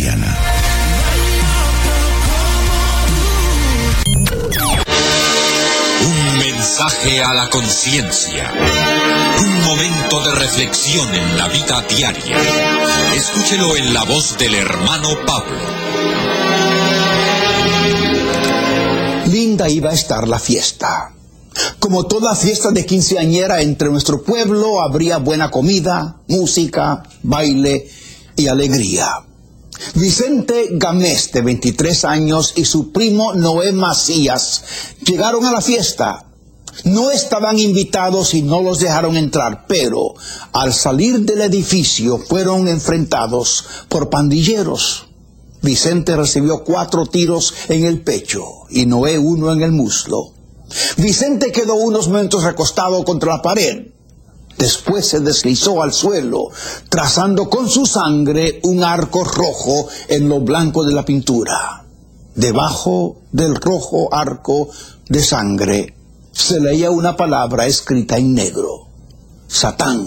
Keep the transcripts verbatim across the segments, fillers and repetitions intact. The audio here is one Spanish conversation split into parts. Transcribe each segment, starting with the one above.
Cristiana. Un mensaje a la conciencia. Un momento de reflexión en la vida diaria. Escúchelo en la voz del hermano Pablo. Linda iba a estar la fiesta. Como toda fiesta de quinceañera entre nuestro pueblo, habría buena comida, música, baile y alegría. Vicente Gámez, de veintitrés años, y su primo Noé Macías llegaron a la fiesta. No estaban invitados y no los dejaron entrar, pero al salir del edificio fueron enfrentados por pandilleros. Vicente recibió cuatro tiros en el pecho y Noé uno en el muslo. Vicente quedó unos momentos recostado contra la pared. Después se deslizó al suelo, trazando con su sangre un arco rojo en lo blanco de la pintura. Debajo del rojo arco de sangre se leía una palabra escrita en negro: Satán.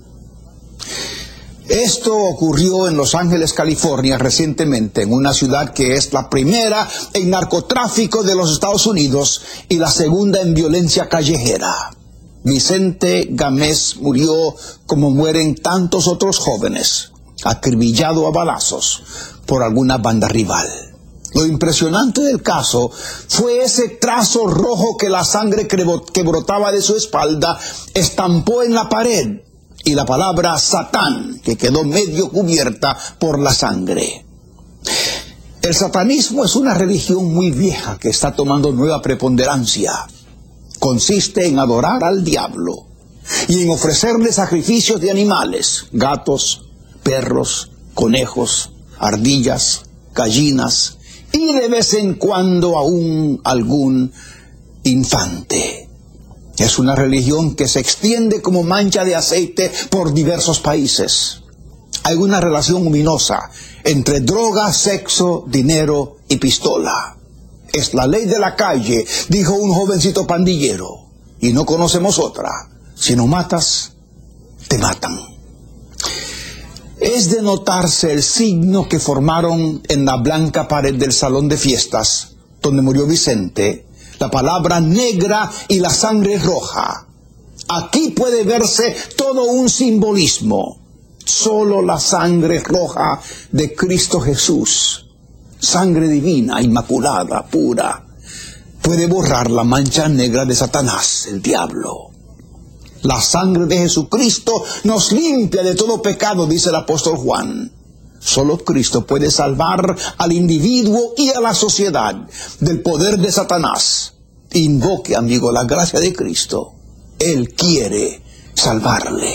Esto ocurrió en Los Ángeles, California, recientemente, en una ciudad que es la primera en narcotráfico de los Estados Unidos y la segunda en violencia callejera. Vicente Gámez murió como mueren tantos otros jóvenes, acribillado a balazos por alguna banda rival. Lo impresionante del caso fue ese trazo rojo que la sangre que brotaba de su espalda estampó en la pared, y la palabra Satán, que quedó medio cubierta por la sangre. El satanismo es una religión muy vieja que está tomando nueva preponderancia. Consiste en adorar al diablo y en ofrecerle sacrificios de animales: gatos, perros, conejos, ardillas, gallinas y de vez en cuando aún algún infante. Es una religión que se extiende como mancha de aceite por diversos países. Hay una relación luminosa entre droga, sexo, dinero y pistola. Es la ley de la calle, dijo un jovencito pandillero, y no conocemos otra. Si no matas, te matan. Es de notarse el signo que formaron en la blanca pared del salón de fiestas, donde murió Vicente, la palabra negra y la sangre roja. Aquí puede verse todo un simbolismo. Solo la sangre roja de Cristo Jesús, sangre divina, inmaculada, pura, puede borrar la mancha negra de Satanás, el diablo. La sangre de Jesucristo nos limpia de todo pecado, dice el apóstol Juan. Solo Cristo puede salvar al individuo y a la sociedad del poder de Satanás. Invoque, amigo, la gracia de Cristo. Él quiere salvarle.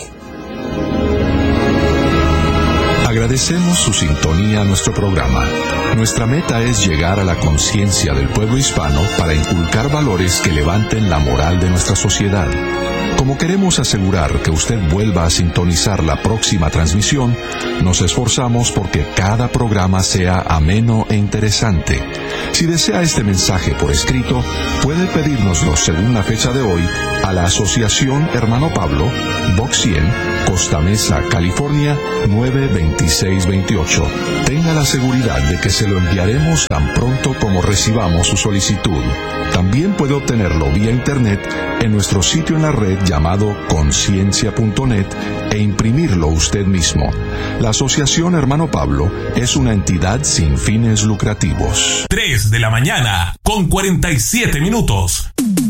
Agradecemos su sintonía a nuestro programa. Nuestra meta es llegar a la conciencia del pueblo hispano para inculcar valores que levanten la moral de nuestra sociedad. Como queremos asegurar que usted vuelva a sintonizar la próxima transmisión, nos esforzamos porque cada programa sea ameno e interesante. Si desea este mensaje por escrito, puede pedírnoslo según la fecha de hoy a la Asociación Hermano Pablo, Box cien, Costa Mesa, California, nueve veintiséis veintiocho. Tenga la seguridad de que se lo enviaremos tan pronto como recibamos su solicitud. También puede obtenerlo vía internet en nuestro sitio en la red llamado conciencia punto net e imprimirlo usted mismo. La Asociación Hermano Pablo es una entidad sin fines lucrativos. tres de la mañana con cuarenta y siete minutos.